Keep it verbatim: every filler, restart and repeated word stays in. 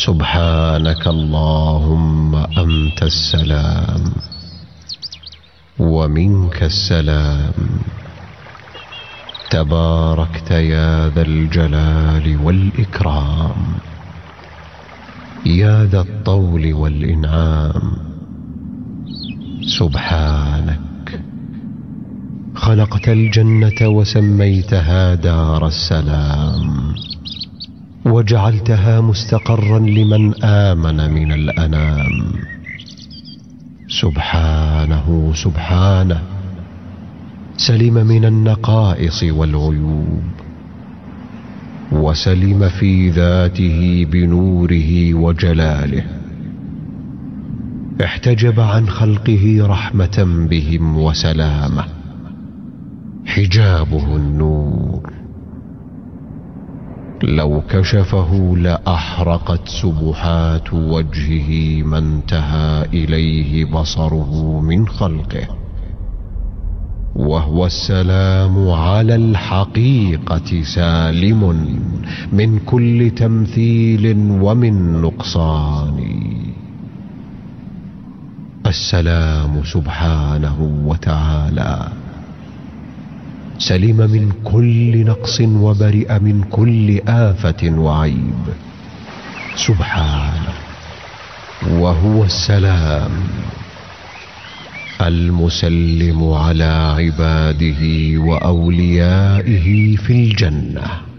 سبحانك اللهم أنت السلام ومنك السلام، تباركت يا ذا الجلال والإكرام، يا ذا الطول والإنعام. سبحانك خلقت الجنة وسميتها دار السلام، وجعلتها مستقرا لمن آمن من الأنام. سبحانه سبحانه سلم من النقائص والعيوب، وسلم في ذاته بنوره وجلاله، احتجب عن خلقه رحمة بهم وسلامة، حجابه النور، لو كشفه لأحرقت سبحات وجهه ما انتهى إليه بصره من خلقه. وهو السلام على الحقيقة سالم من كل تمثيل ومن نقصان. السلام سبحانه وتعالى سلم من كل نقص وبرئ من كل آفة وعيب. سبحانه وهو السلام المسلم على عباده وأوليائه في الجنة.